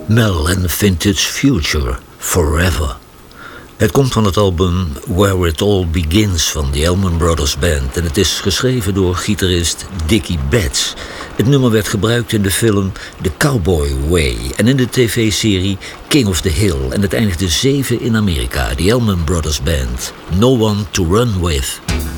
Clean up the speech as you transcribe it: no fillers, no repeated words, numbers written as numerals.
Mel and Vintage Future, Forever. Het komt van het album Where It All Begins van de Allman Brothers Band en het is geschreven door gitarist Dickie Betts. Het nummer werd gebruikt in de film The Cowboy Way en in de tv-serie King of the Hill en het eindigde 7 in Amerika. The Allman Brothers Band, No One to Run With.